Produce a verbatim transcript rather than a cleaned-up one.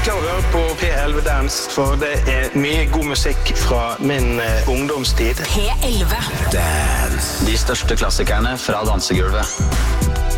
liker å høre på P elleve Dance, for det er mye god musikk fra min uh, ungdomstid. P elleve Dance. De største klassikerne fra dansegulvet.